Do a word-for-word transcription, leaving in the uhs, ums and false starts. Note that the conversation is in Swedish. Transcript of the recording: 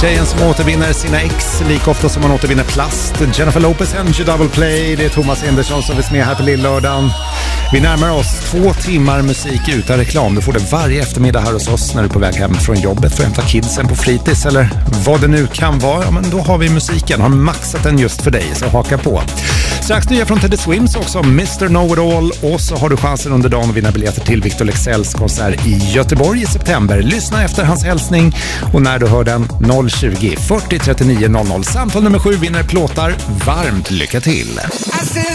Tjejen som återvinner sina ex lika ofta som man återvinner plast. Jennifer Lopez, N G Double Play. Det är Thomas Andersson som finns med här på Lillördagen. Vi närmar oss två timmar musik utan reklam. Du får det varje eftermiddag här hos oss när du är på väg hem från jobbet för att hämta kidsen på fritids eller vad det nu kan vara. Ja, men då har vi musiken. Har maxat den just för dig, så haka på. Strax nya från Teddy Swims också, mister Know-It-All. Och så har du chansen under dagen att vinna biljetter till Victor Leksells konsert i Göteborg i september. Lyssna efter hans hälsning och när du hör den noll tjugo fyrtio trettionio noll noll. Samtal nummer sju vinner plåtar. Varmt lycka till!